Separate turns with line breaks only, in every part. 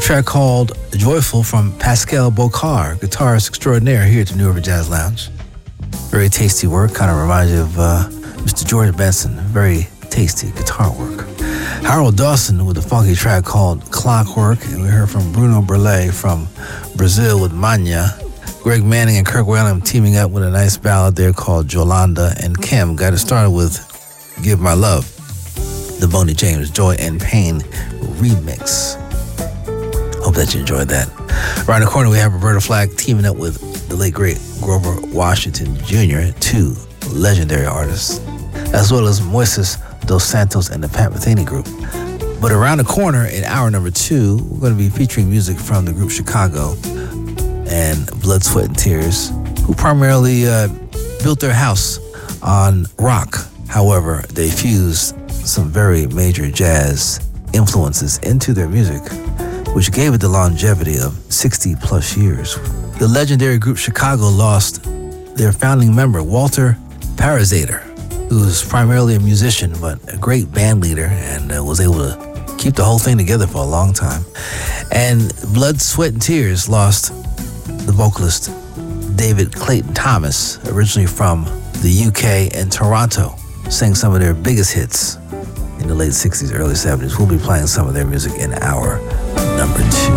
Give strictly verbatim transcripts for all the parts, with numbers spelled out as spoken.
track called Joyful from Pascal Bocard, guitarist extraordinaire here at the New Urban Jazz Lounge. Very tasty work, kind of reminds you of uh, Mister George Benson. Very tasty guitar work. Harold Dawson with a funky track called Clockwork, and we heard from Bruno Burlet from Brazil with Mania. Greg Manning and Kirk Whalum teaming up with a nice ballad there called Jolanda and Kim. Got it started with Give My Love, the Boney James Joy and Pain remix. Hope that you enjoyed that. Around the corner, we have Roberta Flack teaming up with the late, great Grover Washington Junior, two legendary artists, as well as Moises Dos Santos and the Pat Metheny Group. But around the corner, in hour number two, we're going to be featuring music from the group Chicago and Blood, Sweat, and Tears, who primarily uh, built their house on rock. However, they fused some very major jazz influences into their music, which gave it the longevity of sixty plus years. The legendary group Chicago lost their founding member, Walter Parazater, who was primarily a musician, but a great band leader, and uh, was able to keep the whole thing together for a long time. And Blood, Sweat, and Tears lost the vocalist, David Clayton Thomas, originally from the U K and Toronto, sang some of their biggest hits in the late sixties, early seventies. We'll be playing some of their music in hour number two.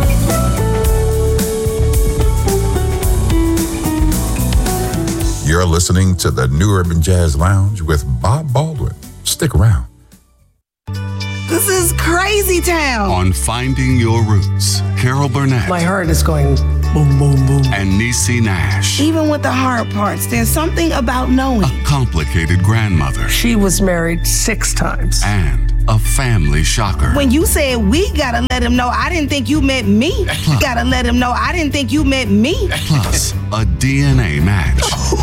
You're listening to the New Urban Jazz Lounge with Bob Baldwin. Stick around.
This is crazy town.
On Finding Your Roots, Carol Burnett.
My heart is going boom, boom, boom.
And Niecy Nash.
Even with the hard parts, there's something about knowing.
A complicated grandmother.
She was married six times.
And a family shocker.
When you said we gotta let him know, I didn't think you meant me.
Plus,
you gotta let him know, I didn't think you meant me.
Plus, a D N A match.